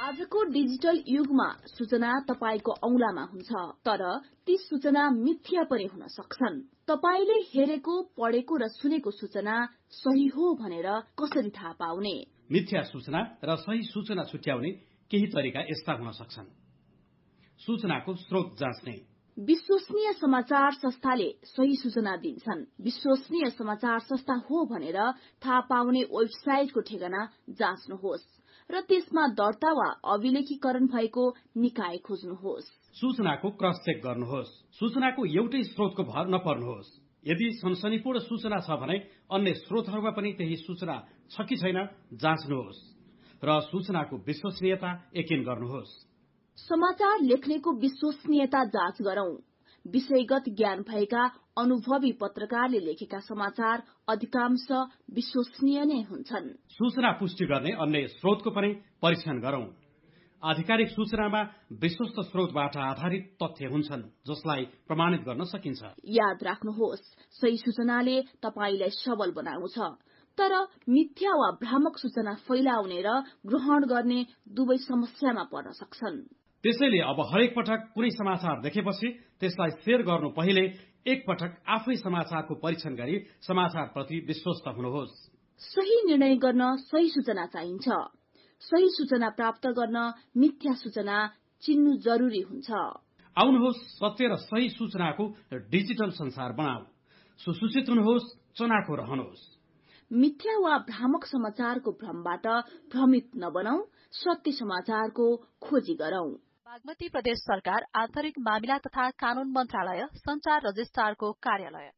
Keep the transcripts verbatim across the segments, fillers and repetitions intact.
आजको डिजिटल युगमा सूचना तपाईको औंलामा हुन्छ, तर ती सूचना मिथ्या पनि हुन सक्छन्। तपाईले हेरेको, पढेको र सुनेको सूचना सही हो भनेर कसरी थाहा पाउने? मिथ्या सूचना र सही सूचना छुट्याउने केही तरिका यस्ता हुन सक्छन्। सूचनाको स्रोत जाँच्ने। विश्वसनीय समाचार संस्थाले सही सूचना दिन्छन्। विश्वसनीय समाचार संस्था हो भनेर थाहा पाउने वेबसाइटको ठेगाना जाँच्नुहोस् र त्यसमा दर्ता वा अभिलेखीकरण भएको निकाय खोज्नुहोस्। सूचनाको क्रस चेक गर्नुहोस्। सूचनाको एउटै स्रोतको भर नपर्नुहोस्। यदि सनसनीपूर्ण सूचना छ भने अन्य स्रोतहरूमा पनि त्यही सूचना छ कि छैन जाँच्नुहोस् र सूचनाको विश्वसनीयता यकिन गर्नुहोस्। समाचार लेख्नेको विश्वसनीयता जाँच गरौं। विषयगत ज्ञान भएका अनुभवी पत्रकारले लेखेका समाचार अधिकांश विश्वसनीय नै हुन्छन्। सूचना पुष्टि गर्ने अन्य स्रोतको पनि परीक्षण गरौं। आधिकारिक सूचनामा विश्वस्त स्रोतबाट आधारित तथ्य हुन्छन् जसलाई प्रमाणित गर्न सकिन्छ। याद राख्नुहोस्, सही सूचनाले तपाईलाई सबल बनाउँछ, तर मिथ्या वा भ्रामक सूचना फैलाउने र ग्रहण गर्ने दुवै समस्यामा पर्न सक्छन्। त्यसैले अब हरेक पटक कुनै समाचार देखेपछि त्यसलाई शेयर गर्नु पहिले एक पटक आफै समाचारको परीक्षण गरी समाचारप्रति विश्वस्त हुनुहोस्। सही निर्णय गर्न सही सूचना चाहिन्छ। सही सूचना प्राप्त गर्न मिथ्या सूचना चिन्नु जरुरी हुन्छ। आउनुहोस् सत्य र सही सूचनाको डिजिटल संसार बनाऊ। सुसूचित हुनुहोस्, चनाखो रहनुहोस्। मिथ्या वा भ्रामक समाचारको भ्रमबाट भ्रमित नबनौ, सत्य समाचारको खोजी गरौं। बागमती प्रदेश सरकार आन्तरिक मामिला तथा कानून मन्त्रालय संचार रजिस्ट्रारको कार्यालय।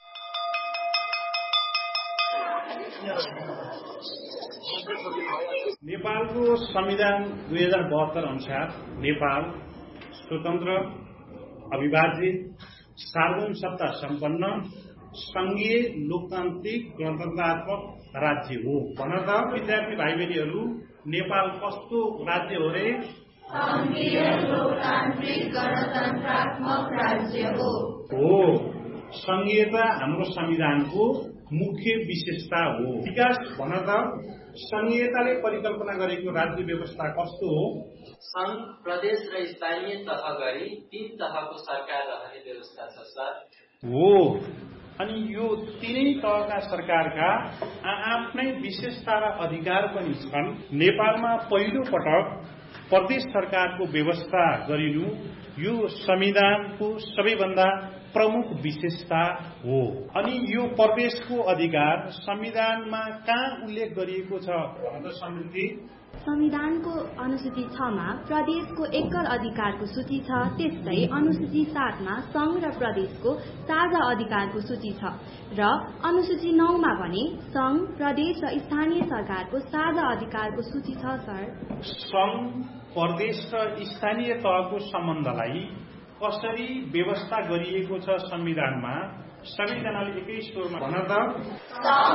नेपालको संविधान दुई हजार बहत्तर अनुसार नेपाल स्वतन्त्र, अविभाजित, सार्वभौम सत्ता सम्पन्न, संघीय लोकतान्त्रिक गणतन्त्रात्मक राज्य हो। भन त विद्यार्थी भाइ बहिनीहरू, नेपाल कस्तो राज्य हो रे? संघीय लोकतान्त्रिक गणतन्त्रात्मक राज्य हो। हो, संघीयता हाम्रो संविधानको मुख्य विशेषता हो। विकास भन त संघीयताले परिकल्पना गरेको राज्य व्यवस्था कस्तो हो? संघ, प्रदेश र स्थानीय तह गरी तीन तहको सरकार रहने व्यवस्था छ सर। हो, अनि यो तीनै तहका सरकारका आफ्नै विशेषता र अधिकार पनि छन्। नेपालमा पहिलो पटक प्रदेश सरकारको व्यवस्था गरिनु यो संविधानको सबैभन्दा प्रमुख विशेषता हो। अनि यो प्रदेशको अधिकार संविधानमा कहाँ उल्लेख गरिएको छ? समृद्धि संविधानको अनुसूची छ मा प्रदेशको एकल अधिकारको सूची छ। त्यस्तै अनुसूची सात मा संघ र प्रदेशको साझा अधिकारको सूची छ र अनुसूची नौ मा भने संघ, प्रदेश र स्थानीय सरकारको साझा अधिकारको सूची छ सर। संघ, प्रदेश र स्थानीय तहको सम्बन्धलाई कसरी व्यवस्था गरिएको छ संविधानमा? सबैजनाले एकै स्वरमा भन त।